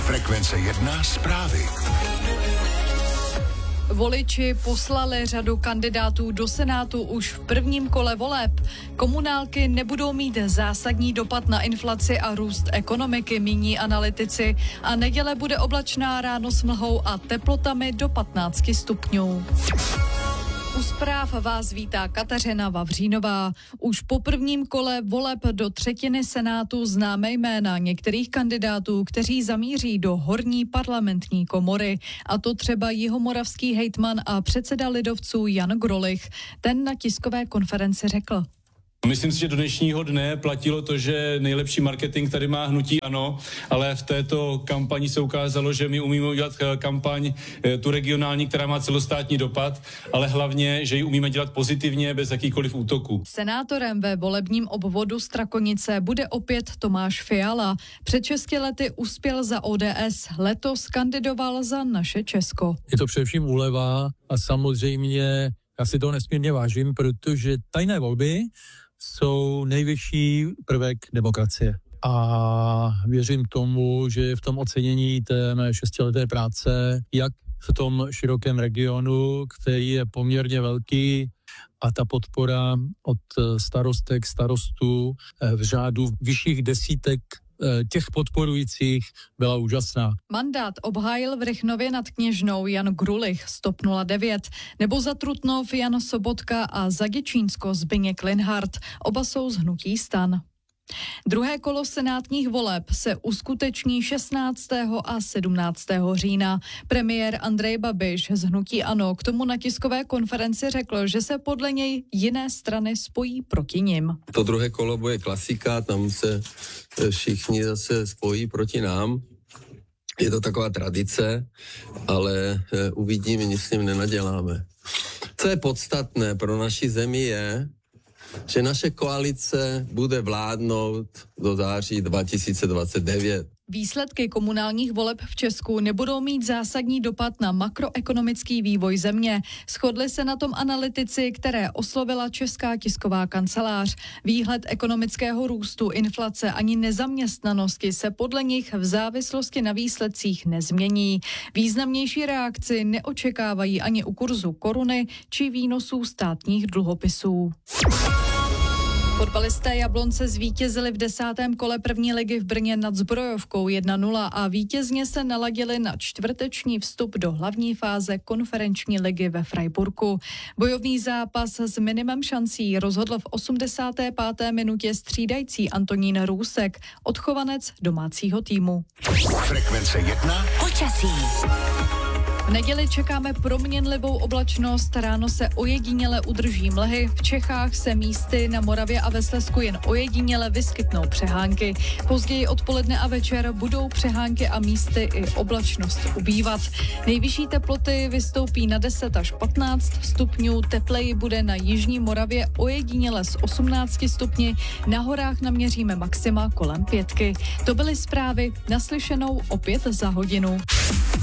Frekvence 1 zprávy. Voliči poslali řadu kandidátů do Senátu už v prvním kole voleb. Komunálky nebudou mít zásadní dopad na inflaci a růst ekonomiky, míní analytici. A neděle bude oblačná, ráno s mlhou a teplotami do 15 stupňů. U zpráv vás vítá Kateřina Vavřínová. Už po prvním kole voleb do třetiny Senátu známe jména některých kandidátů, kteří zamíří do horní parlamentní komory. A to třeba jihomoravský hejtman a předseda lidovců Jan Grolich. Ten na tiskové konferenci řekl: Myslím si, že do dnešního dne platilo to, že nejlepší marketing tady má hnutí ANO, ale v této kampani se ukázalo, že my umíme udělat kampaň tu regionální, která má celostátní dopad, ale hlavně, že ji umíme dělat pozitivně, bez jakýchkoliv útoků. Senátorem ve volebním obvodu Strakonice bude opět Tomáš Fiala. Před 6 lety uspěl za ODS, letos kandidoval za Naše Česko. Je to především úleva a samozřejmě já si toho nesmírně vážím, protože tajné volby jsou nejvyšší prvek demokracie. A věřím tomu, že v tom ocenění té mé 6leté práce, jak v tom širokém regionu, který je poměrně velký, a ta podpora od starostek, starostů v řádu vyšších desítek těch podporujících byla úžasná. Mandát obhájil v Rychnově nad Kněžnou Jan Grulich z TOP 09, nebo za Trutnov Jan Sobotka a za Děčínsko Zbyněk Linhart. Oba jsou z hnutí STAN. Druhé kolo senátních voleb se uskuteční 16. a 17. října. Premiér Andrej Babiš z hnutí ANO k tomu na tiskové konferenci řekl, že se podle něj jiné strany spojí proti nim. To druhé kolo bude klasika, tam se všichni zase spojí proti nám. Je to taková tradice, ale uvidíme, nic s ním nenaděláme. Co je podstatné pro naši zemi je, že naše koalice bude vládnout do září 2029. Výsledky komunálních voleb v Česku nebudou mít zásadní dopad na makroekonomický vývoj země. Shodli se na tom analytici, které oslovila Česká tisková kancelář. Výhled ekonomického růstu, inflace ani nezaměstnanosti se podle nich v závislosti na výsledcích nezmění. Významnější reakci neočekávají ani u kurzu koruny či výnosů státních dluhopisů. Fotbalisté Jablonce zvítězili v 10. kole první ligy v Brně nad Zbrojovkou 1-0 a vítězně se naladili na čtvrteční vstup do hlavní fáze konferenční ligy ve Freiburgu. Bojovný zápas s minimem šancí rozhodl v 85. minutě střídající Antonín Růsek, odchovanec domácího týmu. Frekvence 1 počasí. V neděli čekáme proměnlivou oblačnost, ráno se ojediněle udrží mlhy, v Čechách se místy na Moravě a ve Slezsku jen ojediněle vyskytnou přehánky. Později odpoledne a večer budou přehánky a místy i oblačnost ubývat. Nejvyšší teploty vystoupí na 10 až 15 stupňů, tepleji bude na jižní Moravě ojediněle z 18 stupni, na horách naměříme maxima kolem 5. To byly zprávy, naslyšenou opět za hodinu.